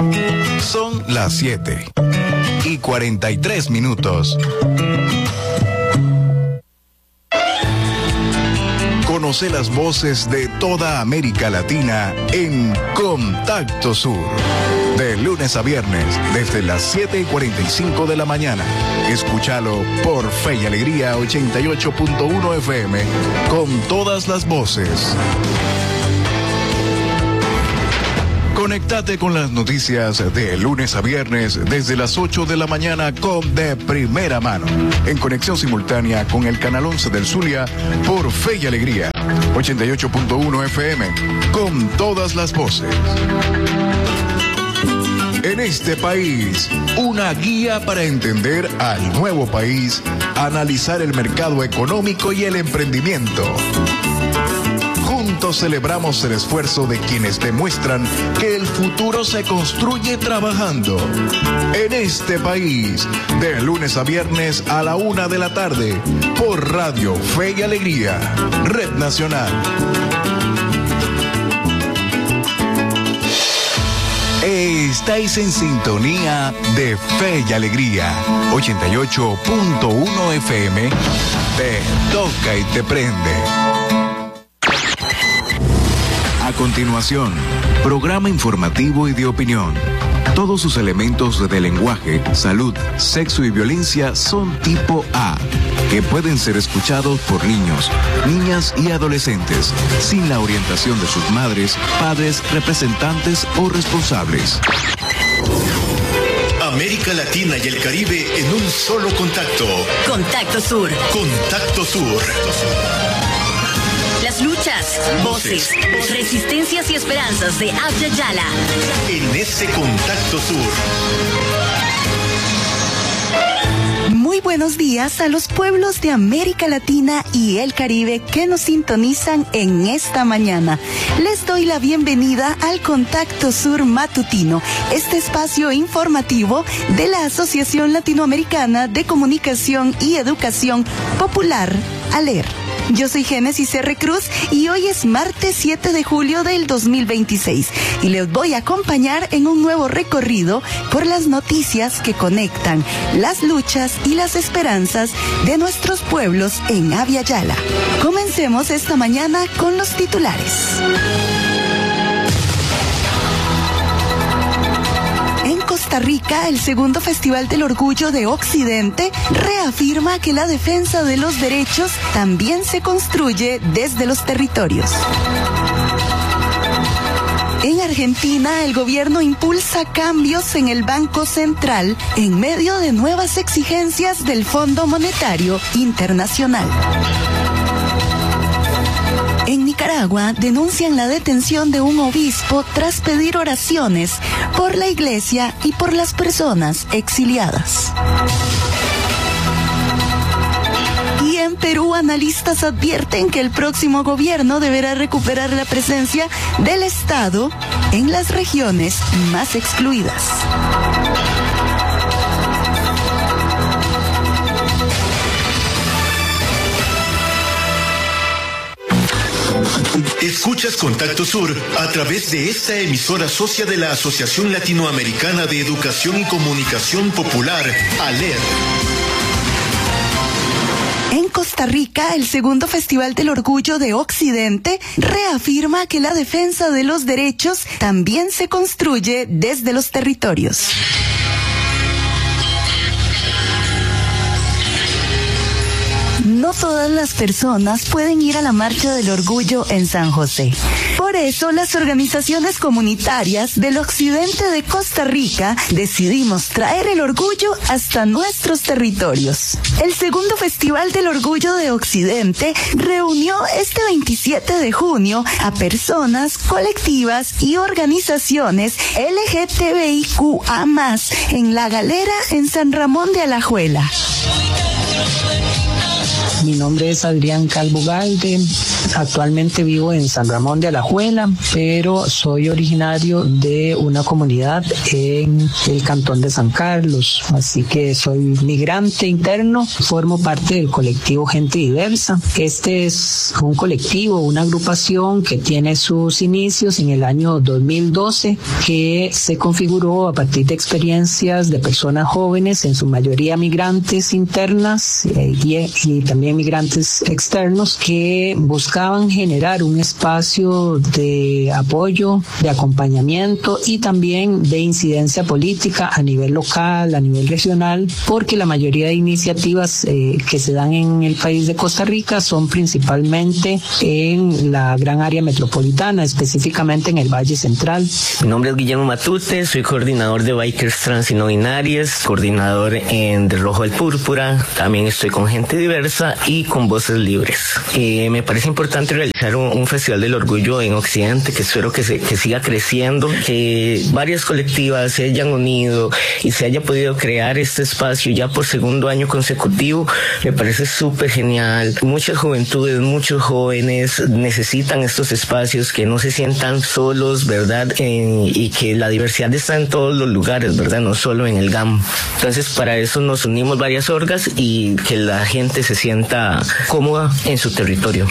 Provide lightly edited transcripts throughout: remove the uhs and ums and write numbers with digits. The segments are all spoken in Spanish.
Son las 7:43. Conoce las voces de toda América Latina en Contacto Sur. De lunes a viernes, desde las 7:45 de la mañana. Escúchalo por Fe y Alegría 88.1 FM, con todas las voces. Conéctate con las noticias de lunes a viernes desde las 8 de la mañana con De Primera Mano. En conexión simultánea con el canal 11 del Zulia por Fe y Alegría 88.1 FM, con todas las voces. En este país, una guía para entender al nuevo país, analizar el mercado económico y el emprendimiento. Juntos celebramos el esfuerzo de quienes demuestran que el futuro se construye trabajando. En este país, de lunes a viernes a la 1 de la tarde, por Radio Fe y Alegría, Red Nacional. Estáis en sintonía de Fe y Alegría, 88.1 FM, te toca y te prende. A continuación, programa informativo y de opinión. Todos sus elementos de lenguaje, salud, sexo y violencia son tipo A, que pueden ser escuchados por niños, niñas y adolescentes, sin la orientación de sus madres, padres, representantes o responsables. América Latina y el Caribe en un solo contacto. Contacto Sur. Contacto Sur. Las luchas, voces, resistencias y esperanzas de Abya Yala. En ese Contacto Sur. Muy buenos días a los pueblos de América Latina y el Caribe que nos sintonizan en esta mañana. Les doy la bienvenida al Contacto Sur Matutino, este espacio informativo de la Asociación Latinoamericana de Comunicación y Educación Popular, ALER. Yo soy Génesis R. Cruz y hoy es martes 7 de julio del 2026 y les voy a acompañar en un nuevo recorrido por las noticias que conectan las luchas y las esperanzas de nuestros pueblos en Abya Yala. Comencemos esta mañana con los titulares. Costa Rica, el segundo Festival del Orgullo de Occidente, reafirma que la defensa de los derechos también se construye desde los territorios. En Argentina, el gobierno impulsa cambios en el Banco Central en medio de nuevas exigencias del Fondo Monetario Internacional. En Nicaragua denuncian la detención de un obispo tras pedir oraciones por la iglesia y por las personas exiliadas. Y en Perú, analistas advierten que el próximo gobierno deberá recuperar la presencia del Estado en las regiones más excluidas. Escuchas Contacto Sur a través de esta emisora socia de la Asociación Latinoamericana de Educación y Comunicación Popular, ALER. En Costa Rica, el segundo Festival del Orgullo de Occidente reafirma que la defensa de los derechos también se construye desde los territorios. No todas las personas pueden ir a la Marcha del Orgullo en San José. Por eso, las organizaciones comunitarias del occidente de Costa Rica decidimos traer el orgullo hasta nuestros territorios. El segundo Festival del Orgullo de Occidente reunió este 27 de junio a personas, colectivas y organizaciones LGTBIQA+, en La Galera, en San Ramón de Alajuela. Mi nombre es Adrián Calvo Galde, actualmente vivo en San Ramón de Alajuela, pero soy originario de una comunidad en el cantón de San Carlos, así que soy migrante interno, formo parte del colectivo Gente Diversa. Este es un colectivo, una agrupación que tiene sus inicios en el año 2012, que se configuró a partir de experiencias de personas jóvenes, en su mayoría migrantes internas y también migrantes externos, que buscaban generar un espacio de apoyo, de acompañamiento y también de incidencia política a nivel local, a nivel regional, porque la mayoría de iniciativas que se dan en el país de Costa Rica son principalmente en la gran área metropolitana, específicamente en el Valle Central. Mi nombre es Guillermo Matute, soy coordinador de Bikers Trans y No Binarias, coordinador en De Rojo al Púrpura, también estoy con Gente Diversa y con Voces Libres. Me parece importante realizar un Festival del Orgullo en Occidente, que espero que siga creciendo, que varias colectivas se hayan unido y se haya podido crear este espacio ya por segundo año consecutivo. Me parece súper genial. Muchas juventudes, muchos jóvenes necesitan estos espacios, que no se sientan solos, ¿verdad? Y que la diversidad está en todos los lugares, ¿verdad? No solo en el GAM. Entonces, para eso nos unimos varias orgas y que la gente se sienta cómoda en su territorio.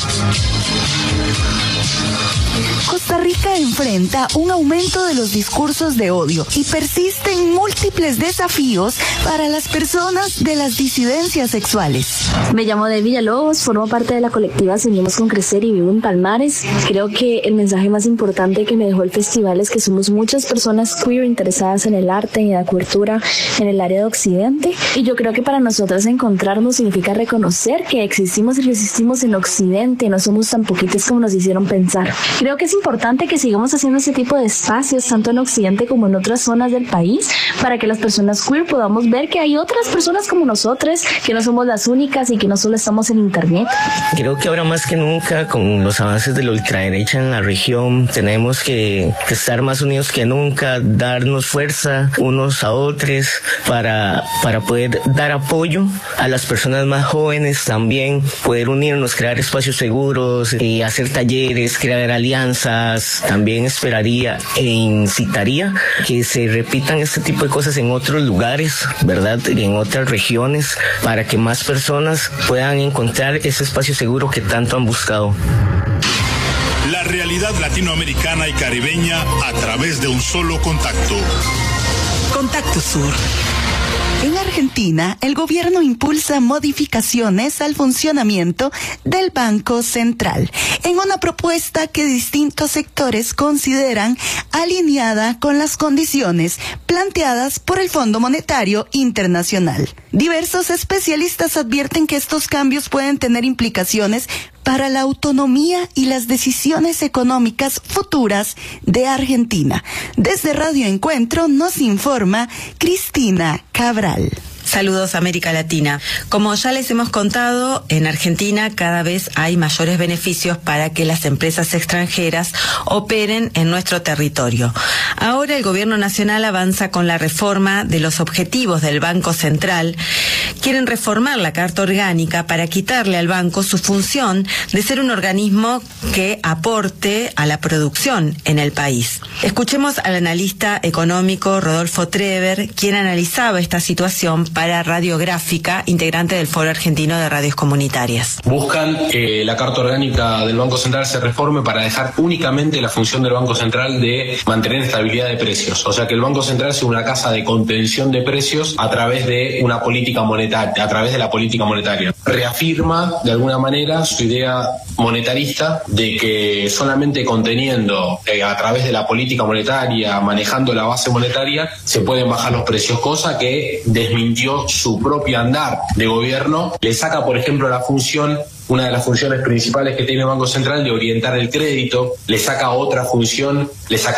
Costa Rica enfrenta un aumento de los discursos de odio y persisten múltiples desafíos para las personas de las disidencias sexuales. Me llamo Del Villalobos, formo parte de la colectiva Seguimos con Crecer y vivo en Palmares. Creo que el mensaje más importante que me dejó el festival es que somos muchas personas queer interesadas en el arte y en la cultura en el área de Occidente, y yo creo que para nosotras encontrarnos significa reconocer que existimos y resistimos en Occidente, no somos tan poquitos como nos hicieron pensar. Creo que es importante que sigamos haciendo ese tipo de espacios, tanto en Occidente como en otras zonas del país, para que las personas queer podamos ver que hay otras personas como nosotras, que no somos las únicas y que no solo estamos en internet. Creo que ahora más que nunca, con los avances de la ultraderecha en la región, tenemos que estar más unidos que nunca, darnos fuerza unos a otros para poder dar apoyo a las personas más jóvenes, también poder unirnos, crear espacios seguros, hacer talleres, crear alianzas. También esperaría e incitaría que se repitan este tipo de cosas en otros lugares, ¿verdad? Y en otras regiones, para que más personas puedan encontrar ese espacio seguro que tanto han buscado. La realidad latinoamericana y caribeña a través de un solo contacto. Contacto Sur. En Argentina, el gobierno impulsa modificaciones al funcionamiento del Banco Central, en una propuesta que distintos sectores consideran alineada con las condiciones planteadas por el Fondo Monetario Internacional. Diversos especialistas advierten que estos cambios pueden tener implicaciones para la autonomía y las decisiones económicas futuras de Argentina. Desde Radio Encuentro nos informa Cristina Cabral. Saludos, América Latina. Como ya les hemos contado, en Argentina cada vez hay mayores beneficios para que las empresas extranjeras operen en nuestro territorio. Ahora el Gobierno Nacional avanza con la reforma de los objetivos del Banco Central. Quieren reformar la Carta Orgánica para quitarle al banco su función de ser un organismo que aporte a la producción en el país. Escuchemos al analista económico Rodolfo Trever, quien analizaba esta situación para Radiográfica, integrante del Foro Argentino de Radios Comunitarias. Buscan que la Carta Orgánica del Banco Central se reforme para dejar únicamente la función del Banco Central de mantener estabilidad de precios. O sea, que el Banco Central sea una casa de contención de precios a través de una política monetaria, a través de la política monetaria. Reafirma, de alguna manera, su idea monetarista de que solamente conteniendo a través de la política monetaria, manejando la base monetaria, se pueden bajar los precios, cosa que desmintió su propio andar de gobierno. Le saca, por ejemplo, la función, una de las funciones principales que tiene el Banco Central, de orientar el crédito, le sacaría otra función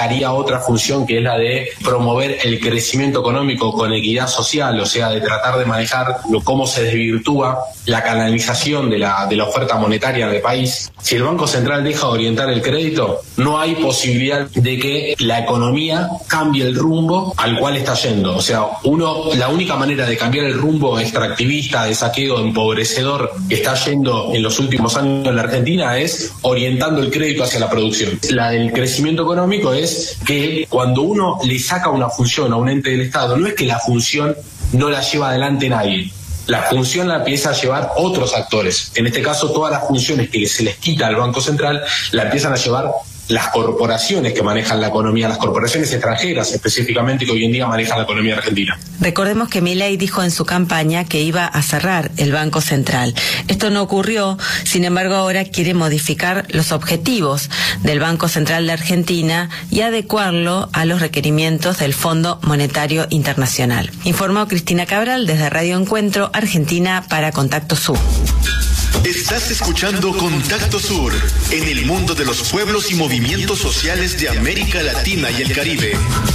que es la de promover el crecimiento económico con equidad social, o sea, de tratar de manejar cómo se desvirtúa la canalización de la oferta monetaria del país. Si el Banco Central deja de orientar el crédito, no hay posibilidad de que la economía cambie el rumbo al cual está yendo. O sea, la única manera de cambiar el rumbo extractivista, de saqueo, empobrecedor que está yendo en los últimos años en la Argentina es orientando el crédito hacia la producción. La del crecimiento económico es que cuando uno le saca una función a un ente del Estado, no es que la función no la lleva adelante nadie. La función la empieza a llevar otros actores. En este caso, todas las funciones que se les quita al Banco Central la empiezan a llevar las corporaciones que manejan la economía, las corporaciones extranjeras específicamente, que hoy en día manejan la economía argentina. Recordemos que Milei dijo en su campaña que iba a cerrar el Banco Central. Esto no ocurrió, sin embargo ahora quiere modificar los objetivos del Banco Central de Argentina y adecuarlo a los requerimientos del Fondo Monetario Internacional. Informó Cristina Cabral desde Radio Encuentro, Argentina, para Contacto Sur. Estás escuchando Contacto Sur, en el mundo de los pueblos y movimientos sociales de América Latina y el Caribe.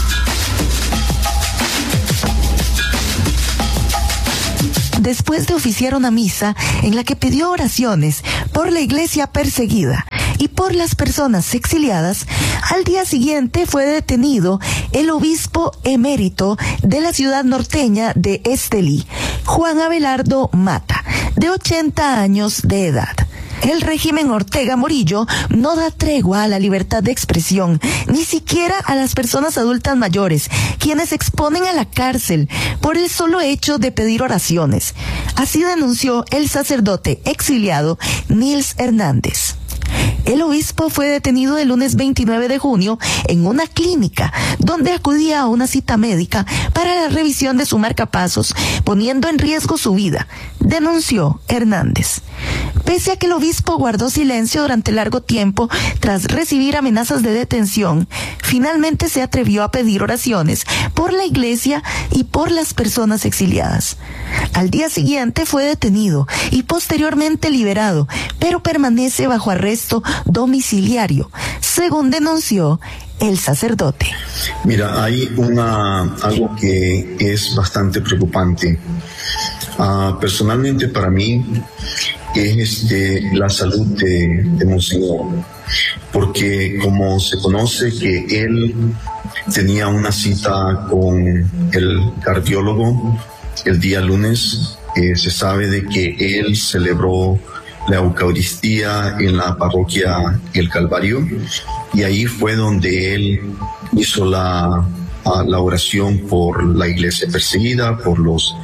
Después de oficiar una misa en la que pidió oraciones por la iglesia perseguida y por las personas exiliadas, al día siguiente fue detenido el obispo emérito de la ciudad norteña de Estelí, Juan Abelardo Mata, de 80 años de edad. El régimen Ortega Murillo no da tregua a la libertad de expresión, ni siquiera a las personas adultas mayores, quienes se exponen a la cárcel por el solo hecho de pedir oraciones. Así denunció el sacerdote exiliado Nils Hernández. El obispo fue detenido el lunes 29 de junio en una clínica donde acudía a una cita médica para la revisión de su marcapasos, poniendo en riesgo su vida, denunció Hernández. Pese a que el obispo guardó silencio durante largo tiempo tras recibir amenazas de detención, finalmente se atrevió a pedir oraciones por la iglesia y por las personas exiliadas. Al día siguiente fue detenido y posteriormente liberado, pero permanece bajo arresto domiciliario, según denunció el sacerdote. Mira, hay algo que es bastante preocupante. Personalmente para mí es la salud de Monseñor, porque como se conoce que él tenía una cita con el cardiólogo el día lunes, se sabe de que él celebró la Eucaristía en la parroquia El Calvario, y ahí fue donde él hizo la oración por la iglesia perseguida, por los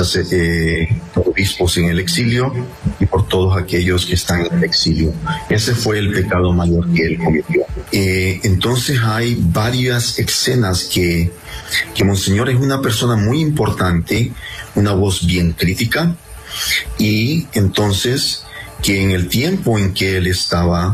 obispos en el exilio y por todos aquellos que están en el exilio. Ese fue el pecado mayor que él cometió. Entonces hay varias escenas que Monseñor es una persona muy importante, una voz bien crítica, y entonces que en el tiempo en que él estaba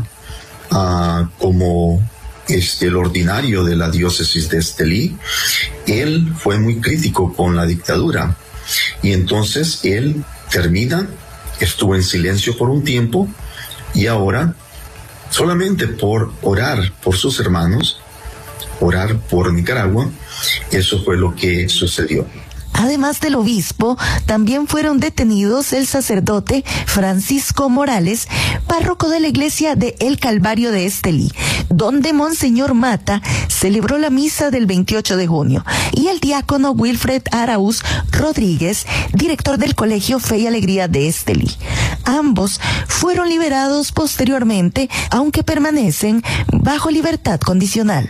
como el ordinario de la diócesis de Estelí, él fue muy crítico con la dictadura, y entonces él estuvo en silencio por un tiempo, y ahora solamente por orar por sus hermanos, orar por Nicaragua, eso fue lo que sucedió. Además del obispo, también fueron detenidos el sacerdote Francisco Morales, párroco de la iglesia de El Calvario de Estelí, donde Monseñor Mata celebró la misa del 28 de junio, y el diácono Wilfred Araúz Rodríguez, director del Colegio Fe y Alegría de Estelí. Ambos fueron liberados posteriormente, aunque permanecen bajo libertad condicional.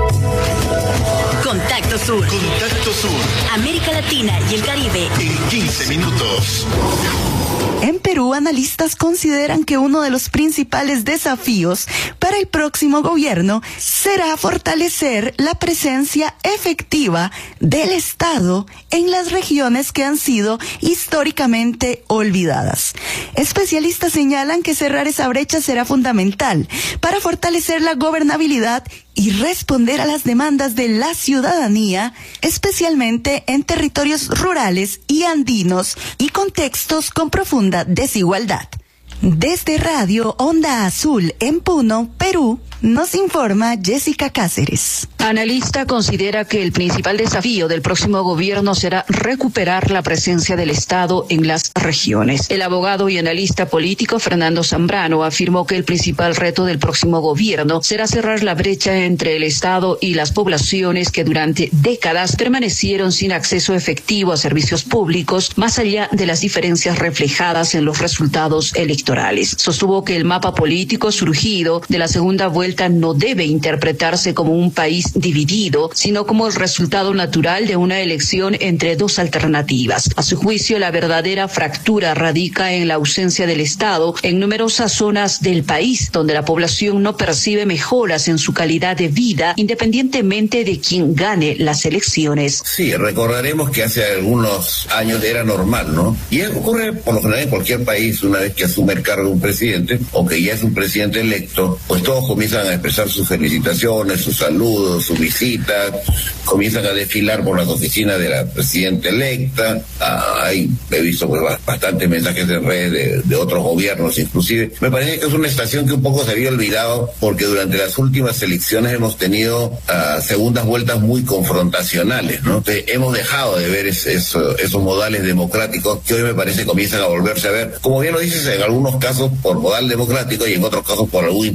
Contacto Sur. Contacto Sur. América Latina y el Caribe. En 15 minutos. En Perú, analistas consideran que uno de los principales desafíos para el próximo gobierno será fortalecer la presencia efectiva del Estado en las regiones que han sido históricamente olvidadas. Especialistas señalan que cerrar esa brecha será fundamental para fortalecer la gobernabilidad y responder a las demandas de la ciudadanía, especialmente en territorios rurales y andinos y contextos con profunda desigualdad. Desde Radio Onda Azul en Puno, Perú, Nos informa Jessica Cáceres. Analista considera que el principal desafío del próximo gobierno será recuperar la presencia del Estado en las regiones. El abogado y analista político Fernando Zambrano afirmó que el principal reto del próximo gobierno será cerrar la brecha entre el Estado y las poblaciones que durante décadas permanecieron sin acceso efectivo a servicios públicos, más allá de las diferencias reflejadas en los resultados electorales. Sostuvo que el mapa político surgido de la segunda vuelta no debe interpretarse como un país dividido, sino como el resultado natural de una elección entre dos alternativas. A su juicio, la verdadera fractura radica en la ausencia del Estado en numerosas zonas del país, donde la población no percibe mejoras en su calidad de vida, independientemente de quién gane las elecciones. Sí, recordaremos que hace algunos años era normal, ¿no? Y ocurre por lo general en cualquier país, una vez que asume el cargo de un presidente, o que ya es un presidente electo, pues todos comienzan a expresar sus felicitaciones, sus saludos, sus visitas, comienzan a desfilar por las oficinas de la presidenta electa. He visto pues bastantes mensajes en redes de otros gobiernos inclusive. Me parece que es una estación que un poco se había olvidado, porque durante las últimas elecciones hemos tenido segundas vueltas muy confrontacionales, ¿no? Entonces, hemos dejado de ver esos modales democráticos que hoy me parece comienzan a volverse a ver, como bien lo dices, en algunos casos por modal democrático y en otros casos por algún